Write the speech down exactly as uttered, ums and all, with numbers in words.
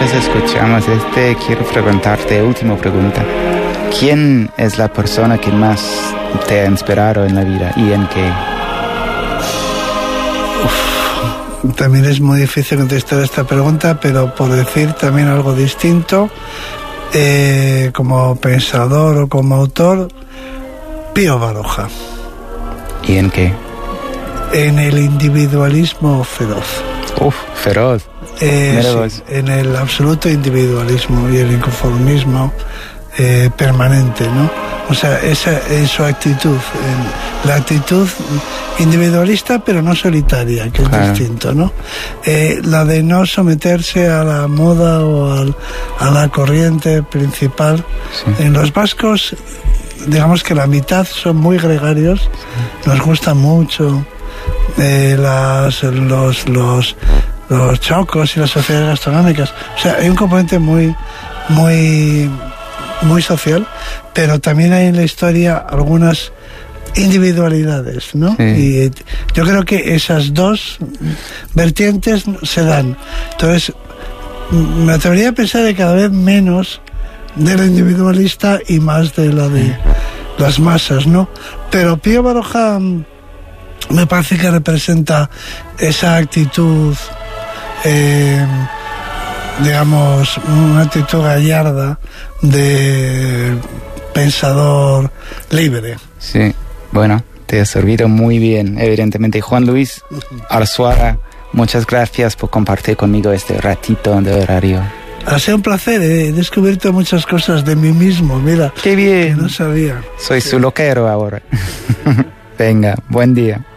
mientras escuchamos este, quiero preguntarte, última pregunta. ¿Quién es la persona que más te ha inspirado en la vida y en qué? Uf, también es muy difícil contestar esta pregunta, pero por decir también algo distinto, eh, como pensador o como autor, Pío Baroja. ¿Y en qué? En el individualismo feroz. Uf, feroz. Eh, sí, en el absoluto individualismo y el inconformismo eh, permanente, ¿no? O sea, esa es su actitud, eh, la actitud individualista pero no solitaria, que es claro. distinto, ¿no? Eh, la de no someterse a la moda o al, a la corriente principal. Sí. En los vascos, digamos que la mitad son muy gregarios, sí. nos gusta mucho eh, las, los, los, los chocos y las sociedades gastronómicas. O sea, hay un componente muy, muy, muy social, pero también hay en la historia algunas individualidades, ¿no? Sí. Y yo creo que esas dos vertientes se dan. Entonces, me atrevería a pensar que cada vez menos de la individualista y más de la de las masas, ¿no? Pero Pío Baroja me parece que representa esa actitud, eh, digamos, una actitud gallarda de pensador libre. Sí, bueno, te ha servido muy bien, evidentemente. Juan Luis Arzuaga, muchas gracias por compartir conmigo este ratito de horario. Ha sido un placer, he descubierto muchas cosas de mí mismo, mira. ¡Qué bien! Que no sabía. Soy sí. su loquero ahora. Venga, buen día.